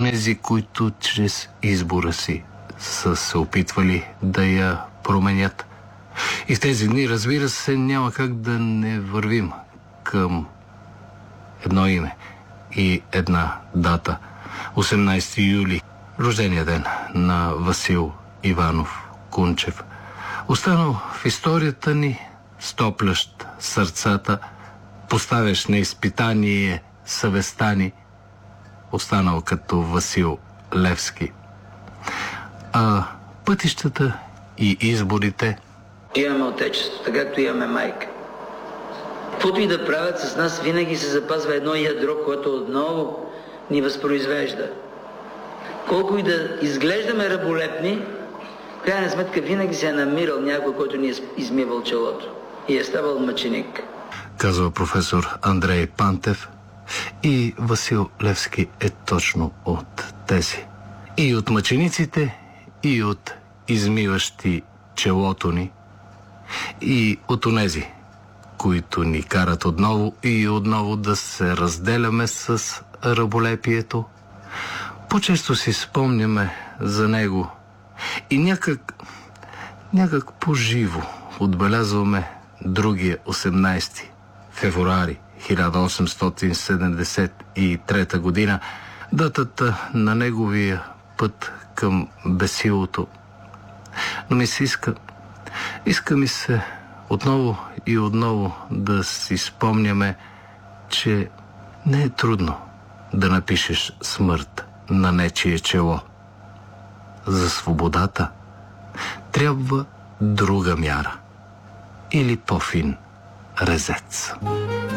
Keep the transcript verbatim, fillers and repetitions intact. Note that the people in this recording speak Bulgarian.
онези, които чрез избора си са се опитвали да я променят. И в тези дни, разбира се, няма как да не вървим към едно име и една дата. осемнайсети юли, рождения ден на Васил Иванов Кунчев. Останал в историята ни, стоплящ сърцата, поставящ на изпитание съвестта ни, останал като Васил Левски. А пътищата и изборите... Имаме отечеството, както имаме майка. Каквото и да правят с нас, винаги се запазва едно ядро, което отново ни възпроизвежда. Колко и да изглеждаме раболепни, в крайна сметка винаги се е намирал някой, който ни е измивал челото и е ставал мъченик. Казва професор Андрей Пантев. И Васил Левски е точно от тези. И от мъчениците, и от измиващи челото ни, и от онези, които ни карат отново и отново да се разделяме с раболепието. По-често си спомняме за него и някак, някак по-живо отбелязваме другия осемнайсети февруари хиляда осемстотин седемдесет и трета година, датата на неговия път към бесилото. Но ми се иска, иска ми се отново и отново да си спомняме, че не е трудно да напишеш смърт на нечие чело. За свободата трябва друга мяра или по-фин резец.